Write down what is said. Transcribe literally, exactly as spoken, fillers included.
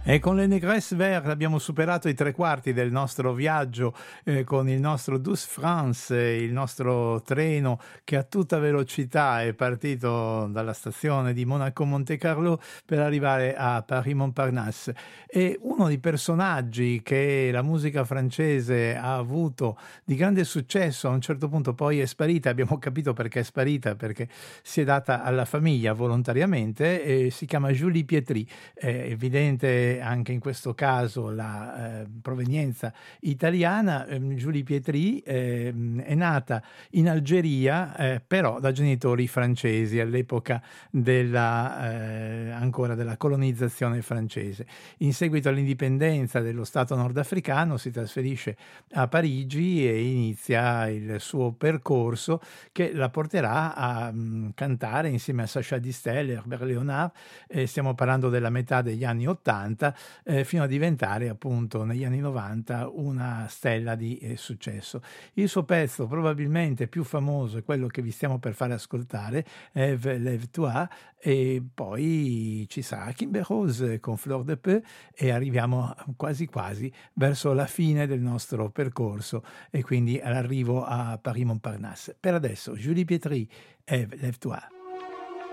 E con le Négresse Vertes abbiamo superato i tre quarti del nostro viaggio eh, con il nostro Douce France, eh, il nostro treno che a tutta velocità è partito dalla stazione di Monaco Monte Carlo per arrivare a Paris Montparnasse. E uno dei personaggi che la musica francese ha avuto di grande successo, a un certo punto poi è sparita, abbiamo capito perché è sparita, perché si è data alla famiglia volontariamente, e si chiama Julie Pietri. È evidente anche in questo caso la eh, provenienza italiana. eh, Julie Pietri eh, è nata in Algeria, eh, però da genitori francesi all'epoca della, eh, ancora della colonizzazione francese. In seguito all'indipendenza dello Stato nordafricano si trasferisce a Parigi e inizia il suo percorso che la porterà a mh, cantare insieme a Sacha Distel e Herbert Léonard. Eh, stiamo parlando della metà degli anni ottanta, eh, fino a diventare appunto negli anni novanta una stella di eh, successo. Il suo pezzo probabilmente più famoso è quello che vi stiamo per fare ascoltare, Ève, lève-toi, e poi ci sarà Kimber Rose con Fleur de Peu e arriviamo quasi quasi verso la fine del nostro percorso e quindi all'arrivo a Paris Montparnasse. Per adesso Julie Pietri, Ève, lève-toi.